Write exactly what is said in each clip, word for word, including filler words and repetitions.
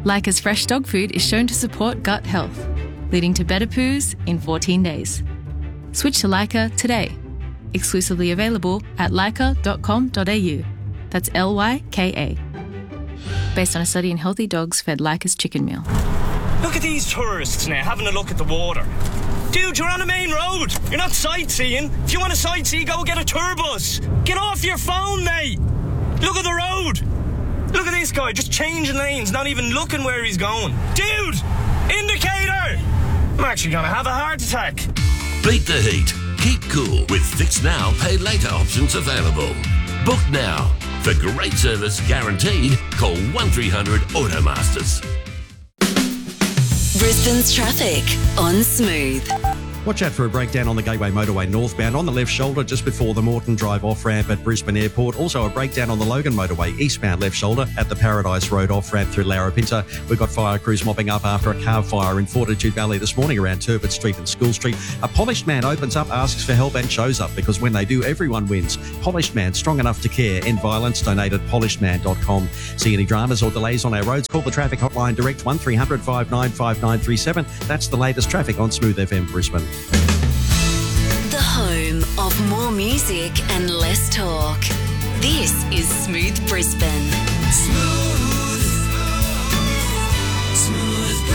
Leica's fresh dog food is shown to support gut health, leading to better poos in fourteen days. Switch to Leica today. Exclusively available at leica dot com dot a u. That's L Y K A. Based on a study in healthy dogs fed Leica's chicken meal. Look at these tourists now having a look at the water. Dude, you're on a main road. You're not sightseeing. If you want to sightsee, go get a tour bus. Get off your phone, mate. Look at the road. Look at this guy, just changing lanes, not even looking where he's going. Dude, indicator. I'm actually going to have a heart attack. Beat the heat. Keep cool with Fix Now, Pay Later options available. Book now. For great service guaranteed, call one three hundred Automasters. Brisbane's traffic on Smooth. Watch out for a breakdown on the Gateway Motorway northbound on the left shoulder just before the Moreton Drive off-ramp at Brisbane Airport. Also a breakdown on the Logan Motorway eastbound left shoulder at the Paradise Road off-ramp through Larapinta. We've got fire crews mopping up after a car fire in Fortitude Valley this morning around Turbot Street and School Street. A polished man opens up, asks for help and shows up because when they do, everyone wins. Polished Man, strong enough to care. End violence, donate at polished man dot com. See any dramas or delays on our roads? Call the traffic hotline direct one three hundred five nine five nine three seven. That's the latest traffic on Smooth F M Brisbane. The home of more music and less talk. This is Smooth Brisbane. Smooth, Smooth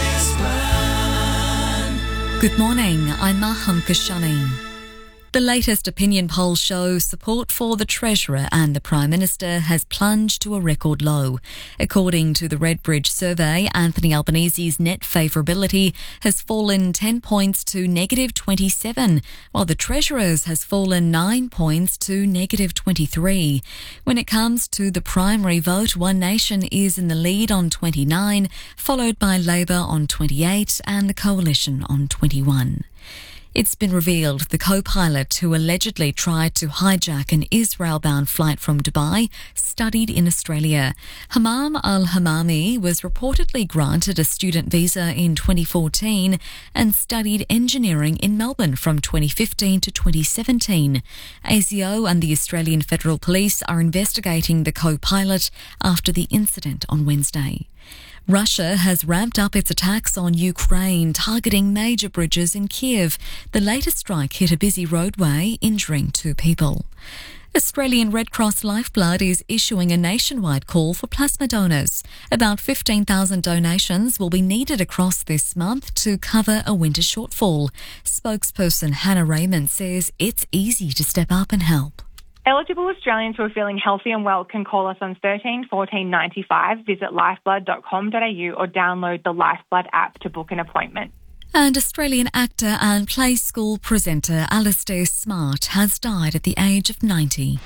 Brisbane. Good morning, I'm Maham Kashani. The latest opinion polls show support for the Treasurer and the Prime Minister has plunged to a record low. According to the Redbridge survey, Anthony Albanese's net favourability has fallen ten points to negative twenty-seven, while the Treasurer's has fallen nine points to negative twenty-three. When it comes to the primary vote, One Nation is in the lead on twenty-nine, followed by Labor on twenty-eight and the Coalition on twenty-one. It's been revealed the co-pilot who allegedly tried to hijack an Israel-bound flight from Dubai studied in Australia. Hammam al-Hammami was reportedly granted a student visa in twenty fourteen and studied engineering in Melbourne from twenty fifteen to twenty seventeen. A S I O and the Australian Federal Police are investigating the co-pilot after the incident on Wednesday. Russia has ramped up its attacks on Ukraine, targeting major bridges in Kiev. The latest strike hit a busy roadway, injuring two people. Australian Red Cross Lifeblood is issuing a nationwide call for plasma donors. About fifteen thousand donations will be needed across this month to cover a winter shortfall. Spokesperson Hannah Raymond says it's easy to step up and help. Eligible Australians who are feeling healthy and well can call us on thirteen fourteen ninety-five, visit lifeblood dot com dot a u or download the Lifeblood app to book an appointment. And Australian actor and Play School presenter Alistair Smart has died at the age of ninety.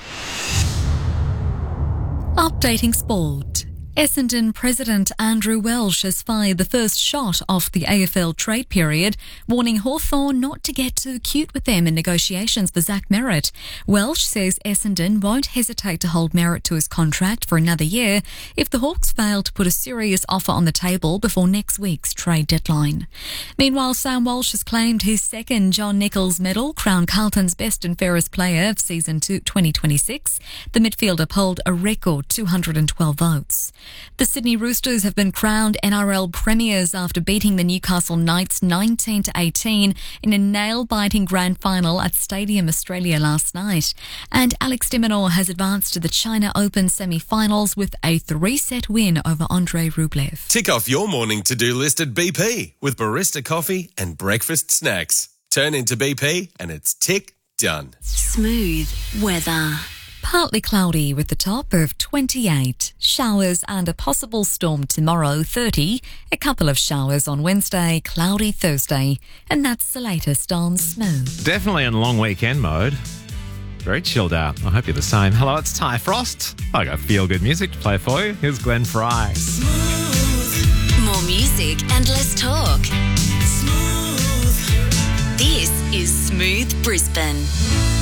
Updating sport. Essendon President Andrew Welsh has fired the first shot off the A F L trade period, warning Hawthorn not to get too cute with them in negotiations for Zach Merritt. Welsh says Essendon won't hesitate to hold Merritt to his contract for another year if the Hawks fail to put a serious offer on the table before next week's trade deadline. Meanwhile, Sam Walsh has claimed his second John Nichols medal, crowned Carlton's best and fairest player of season two twenty twenty-six. The midfielder polled a record two hundred twelve votes. The Sydney Roosters have been crowned N R L premiers after beating the Newcastle Knights nineteen to eighteen in a nail-biting grand final at Stadium Australia last night. And Alex de Minaur has advanced to the China Open semi-finals with a three-set win over Andrei Rublev. Tick off your morning to-do list at B P with barista coffee and breakfast snacks. Turn into B P and it's tick done. Smooth weather. Partly cloudy with the top of twenty-eight. Showers and a possible storm tomorrow, thirty. A couple of showers on Wednesday, cloudy Thursday. And that's the latest on Smooth. Definitely in long weekend mode. Very chilled out. I hope you're the same. Hello, it's Ty Frost. I got feel-good music to play for you. Here's Glenn Fry. Smooth. More music and less talk. Smooth. This is Smooth Brisbane.